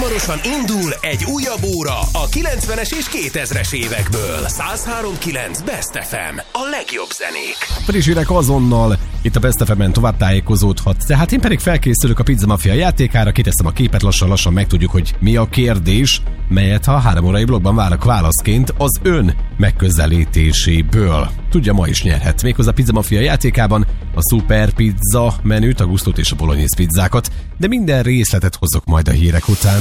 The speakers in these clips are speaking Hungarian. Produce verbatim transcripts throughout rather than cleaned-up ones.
Hamarosan indul egy újabb óra a kilencvenes és kétezres évekből. száz három pont kilenc Best ef em. A legjobb zenék. Friss hírek azonnal. Itt a Best ef em-en tovább tájékozódhatsz. Tehát én pedig felkészülök a Pizza Mafia játékára, kiteszem a képet, lassan-lassan megtudjuk, hogy mi a kérdés, melyet a három órai blogban várok válaszként az ön megközelítéséből. Tudja, ma is nyerhet. Méghozzá a Pizza Mafia játékában a Super Pizza menüt, a Gustót és a Bolognese pizzákat, de minden részletet hozok majd a hírek után.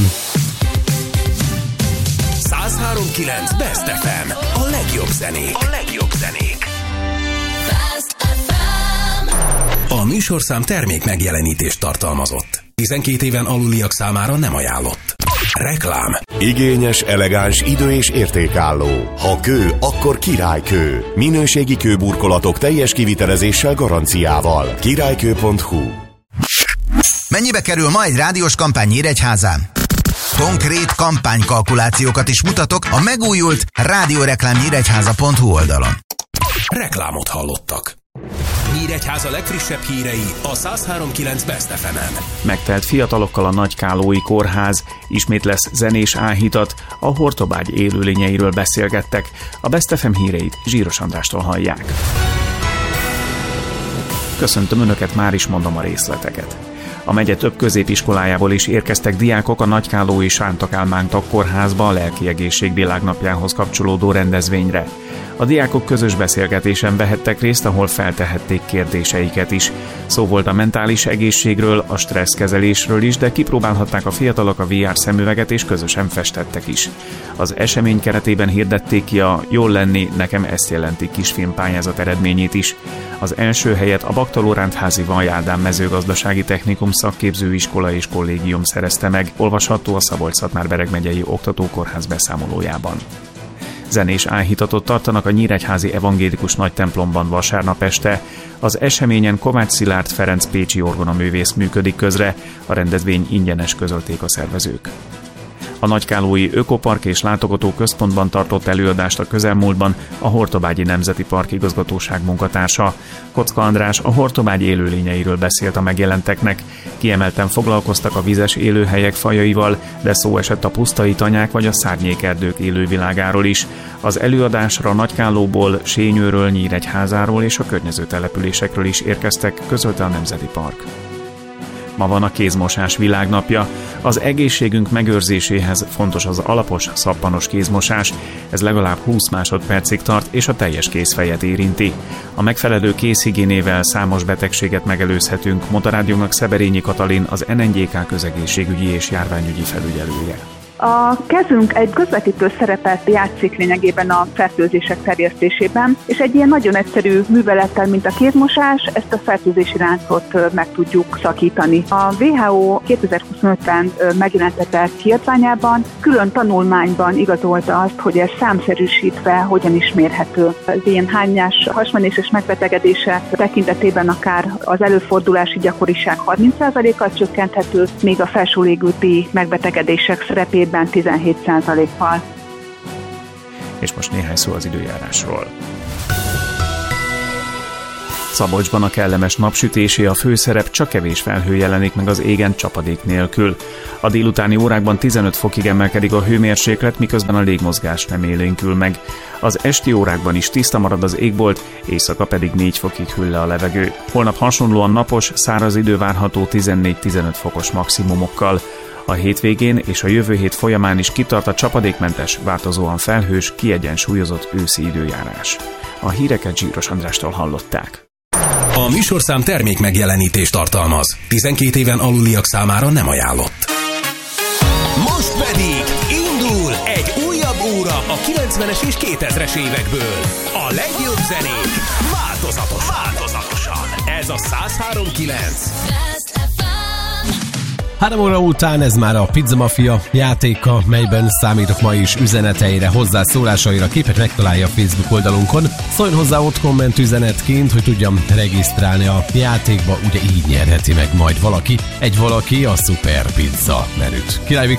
száz három pont kilenc Best ef em. A legjobb zenék. A legjobb zenék. Best ef em. A műsorszám termék megjelenítést tartalmazott. tizenkét éven aluliak számára nem ajánlott. Reklám. Igényes, elegáns, idő- és értékálló. Ha kő, akkor királykő. Minőségi kőburkolatok teljes kivitelezéssel, garanciával. királykő pont hu. Mennyibe kerül ma egy rádiós kampány Nyíregyházán? Konkrét kampánykalkulációkat is mutatok a megújult rádióreklám nyíregyháza pont hu oldalon. Reklámot hallottak. Nyíregyháza legfrissebb hírei a száz három pont kilenc Best ef em-en. Megtelt fiatalokkal a Nagykálói Kórház, ismét lesz zenés áhítat, a Hortobágy élőlényeiről beszélgettek. A Best ef em híreit Zsíros Andrástól hallják. Köszöntöm Önöket, már is mondom a részleteket. A megye több középiskolájából is érkeztek diákok a Nagykálói Sánta Kálmán Kórházba a Lelki Egészség Világnapjához kapcsolódó rendezvényre. A diákok közös beszélgetésen vehettek részt, ahol feltehették kérdéseiket is. Szó volt a mentális egészségről, a stresszkezelésről is, de kipróbálhatták a fiatalok a vé er szemüveget és közösen festettek is. Az esemény keretében hirdették ki a Jól lenni, nekem ezt jelenti kisfilmpályázat eredményét is. Az első helyet a Baktalórántházi Vaj Ádám mezőgazdasági technikum szakképzőiskola és kollégium szerezte meg, olvasható a Szabolcs-Szatmár-Bereg megyei oktatókórház beszámolójában. Zenés áhítatot tartanak a nyíregyházi evangélikus nagytemplomban vasárnap este. Az eseményen Kovács Szilárd Ferenc pécsi orgonaművész működik közre, a rendezvény ingyenes, közölték a szervezők. A Nagykálói Ökopark és Látogató Központban tartott előadást a közelmúltban a Hortobágyi Nemzeti Park igazgatóság munkatársa. Kocka András a Hortobágy élőlényeiről beszélt a megjelenteknek. Kiemelten foglalkoztak a vizes élőhelyek fajaival, de szó esett a pusztai tanyák vagy a szárnyékerdők élővilágáról is. Az előadásra Nagykálóból, Sényőről, Nyíregyházáról és a környező településekről is érkeztek, közölte a Nemzeti Park. Ma van a kézmosás világnapja. Az egészségünk megőrzéséhez fontos az alapos, szappanos kézmosás. Ez legalább húsz másodpercig tart, és a teljes kézfejet érinti. A megfelelő kézhigiénével számos betegséget megelőzhetünk, mondta rádiónak Szeberényi Katalin, az en en gé ká közegészségügyi és járványügyi felügyelője. A kezünk egy közvetítő szerepet játszik lényegében a fertőzések terjesztésében, és egy ilyen nagyon egyszerű művelettel, mint a kézmosás, ezt a fertőzési láncot meg tudjuk szakítani. A dupla vé há ó kétezer-huszonötben megjelentetett kiadványában külön tanulmányban igazolta azt, hogy ez számszerűsítve hogyan is mérhető. Az ilyen hányás hasmenéses megbetegedése tekintetében akár az előfordulási gyakoriság harminc százalékkal csökkenthető, még a felső légúti megbetegedések szerepében tizenhét százalékkal. És most néhány szó az időjárásról. Szabolcsban a kellemes napsütésé a főszerep, csak kevés felhő jelenik meg az égen csapadék nélkül. A délutáni órákban tizenöt fokig emelkedik a hőmérséklet, miközben a légmozgás nem élénkül meg. Az esti órákban is tiszta marad az égbolt, éjszaka pedig négy fokig hűl le a levegő. Holnap hasonlóan napos, száraz idő várható tizennégy-tizenöt fokos maximumokkal. A hétvégén és a jövő hét folyamán is kitart a csapadékmentes, változóan felhős, kiegyensúlyozott őszi időjárás. A híreket Zsíros Andrástól hallották. A műsorszám termék megjelenítést tartalmaz. tizenkét éven aluliak számára nem ajánlott. Most pedig indul egy újabb óra a kilencvenes és kétezres évekből. A legjobb zenék változatosan. változatosan. Ez a száz három pont kilenc. Három óra után ez már a Pizza Mafia játéka, melyben számítok ma is üzeneteire, hozzászólásaira, képet megtalálja a Facebook oldalunkon. Szóljon hozzá ott komment üzenetként, hogy tudjam regisztrálni a játékba, ugye így nyerheti meg majd valaki, egy valaki a Super Pizza menüt. Király